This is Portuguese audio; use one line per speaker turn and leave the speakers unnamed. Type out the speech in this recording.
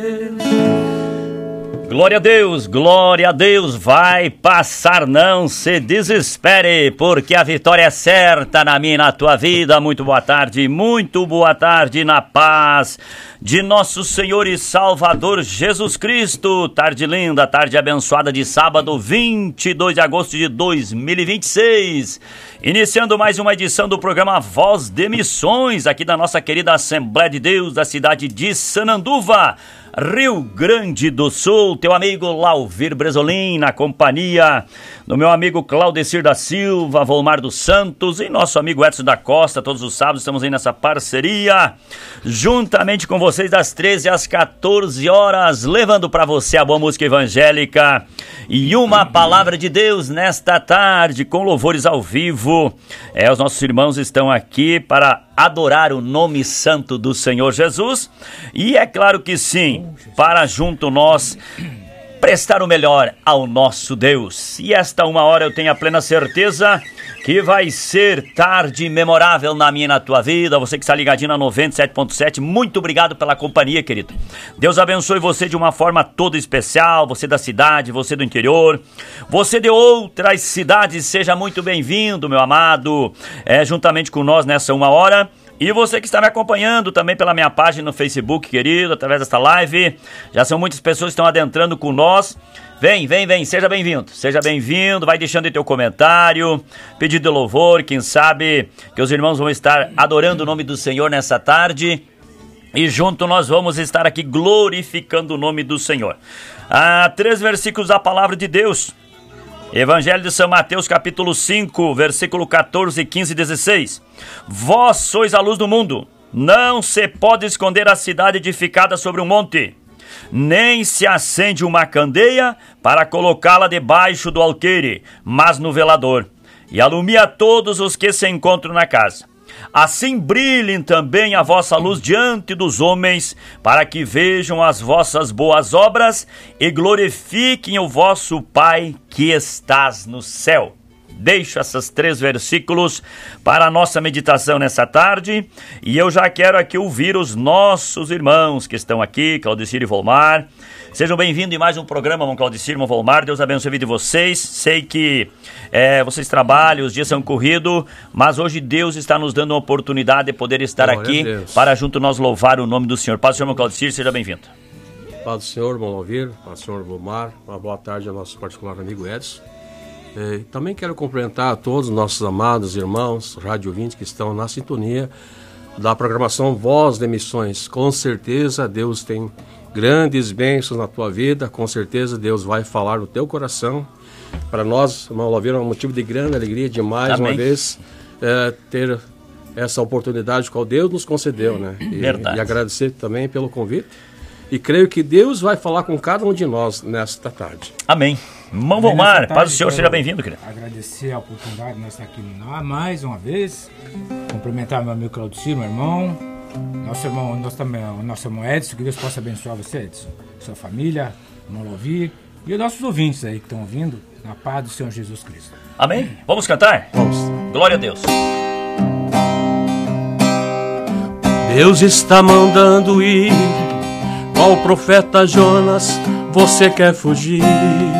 Glória a Deus, vai passar, não se desespere, porque a vitória é certa na minha e na tua vida. Muito boa tarde, na paz de nosso Senhor e Salvador Jesus Cristo. Tarde linda, tarde abençoada de sábado, 22 de agosto de 2026. Iniciando mais uma edição do programa Voz de Missões, aqui da nossa querida Assembleia de Deus, da cidade de Sananduva, Rio Grande do Sul. Teu amigo Lauvir Bresolim, na companhia do meu amigo Claudecir da Silva, Volmar dos Santos e nosso amigo Edson da Costa. Todos os sábados estamos aí nessa parceria, juntamente com vocês das 13 às 14 horas, levando para você a boa música evangélica e uma palavra de Deus nesta tarde, com louvores ao vivo. Os nossos irmãos estão aqui para adorar o nome santo do Senhor Jesus, e é claro que sim, para junto nós prestar o melhor ao nosso Deus. E esta uma hora eu tenho a plena certeza que vai ser tarde memorável na minha e na tua vida. Você que está ligadinho na 97.7, muito obrigado pela companhia, querido. Deus abençoe você de uma forma toda especial, você da cidade, você do interior, você de outras cidades, seja muito bem-vindo, meu amado, juntamente com nós nessa uma hora. E você que está me acompanhando também pela minha página no Facebook, querido, através desta live. Já são muitas pessoas que estão adentrando com nós. Vem, seja bem-vindo, vai deixando aí teu comentário, pedido de louvor, quem sabe que os irmãos vão estar adorando o nome do Senhor nessa tarde. E junto nós vamos estar aqui glorificando o nome do Senhor. 3 versículos da palavra de Deus. Evangelho de São Mateus, capítulo 5, versículo 14, 15 e 16. Vós sois a luz do mundo. Não se pode esconder a cidade edificada sobre um monte, nem se acende uma candeia para colocá-la debaixo do alqueire, mas no velador, e alumia todos os que se encontram na casa. Assim brilhem também a vossa luz diante dos homens, para que vejam as vossas boas obras e glorifiquem o vosso Pai que estás no céu. Deixo esses 3 versículos para a nossa meditação nessa tarde, e eu já quero aqui ouvir os nossos irmãos que estão aqui, Claudecir e Volmar. Sejam bem-vindos em mais um programa, irmão Claudecir, irmão Volmar. Deus abençoe a vida de vocês. Sei que vocês trabalham, os dias são corridos, mas hoje Deus está nos dando uma oportunidade de poder estar aqui para junto nós louvar o nome do Senhor. Paz do Senhor, irmão Claudecir, seja bem-vindo.
Paz do Senhor, irmão Lauvir, paz do Senhor, Volmar. Uma boa tarde ao nosso particular amigo Edson. Também quero cumprimentar a todos os nossos amados irmãos, rádio ouvintes que estão na sintonia da programação Voz de Missões. Com certeza Deus tem grandes bênçãos na tua vida, com certeza Deus vai falar no teu coração. Para nós, irmão Lauvir, é um motivo de grande alegria de mais uma vez ter essa oportunidade que Deus nos concedeu, né? E agradecer também pelo convite. E creio que Deus vai falar com cada um de nós nesta tarde. Amém.
Irmão Volmar, paz do Senhor, seja bem-vindo, querido.
Agradecer a oportunidade de nós estar aqui mais uma vez. Cumprimentar meu amigo Claudecir, meu irmão. Nosso irmão Edson, que Deus possa abençoar você, Edson. Sua família, irmão Lauvir. E os nossos ouvintes aí que estão ouvindo, na paz do Senhor Jesus Cristo.
Amém? Vamos cantar?
Vamos.
Glória a Deus.
Deus está mandando ir. Qual profeta Jonas você quer fugir?